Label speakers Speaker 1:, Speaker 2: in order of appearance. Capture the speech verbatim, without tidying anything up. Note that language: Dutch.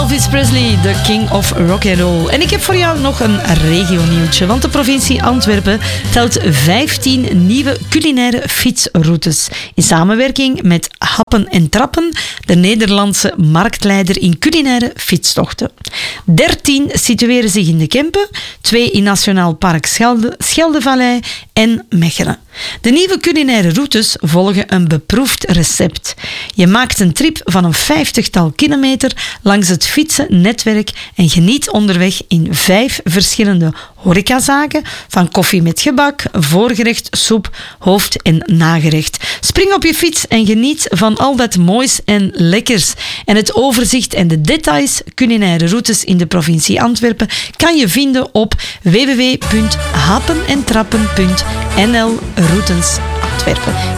Speaker 1: Elvis Presley, de king of rock and roll. En ik heb voor jou nog een regionieuwtje, want de provincie Antwerpen telt vijftien nieuwe culinaire fietsroutes. In samenwerking met Happen en Trappen, de Nederlandse marktleider in culinaire fietstochten. dertien situeren zich in de Kempen, twee in Nationaal Park Schelde, Scheldevallei en Mechelen. De nieuwe culinaire routes volgen een beproefd recept. Je maakt een trip van een vijftigtal kilometer langs het fietsennetwerk en geniet onderweg in vijf verschillende horecazaken, van koffie met gebak, voorgerecht, soep, hoofd- en nagerecht. Spring op je fiets en geniet van al dat moois en lekkers. En het overzicht en de details culinaire routes in de provincie Antwerpen kan je vinden op w w w punt happen en trappen punt n l routens Antwerpen.